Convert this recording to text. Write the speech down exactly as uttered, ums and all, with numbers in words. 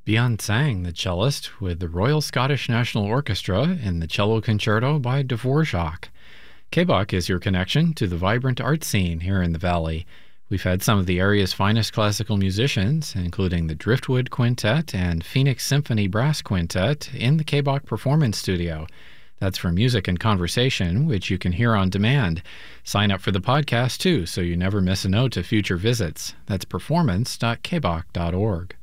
Bjorn Sang, the cellist, with the Royal Scottish National Orchestra in the Cello Concerto by Dvorak. K B O C is your connection to the vibrant art scene here in the Valley. We've had some of the area's finest classical musicians, including the Driftwood Quintet and Phoenix Symphony Brass Quintet, in the K B O C Performance Studio. That's for music and conversation, which you can hear on demand. Sign up for the podcast, too, so you never miss a note of future visits. That's performance dot k b o c dot org.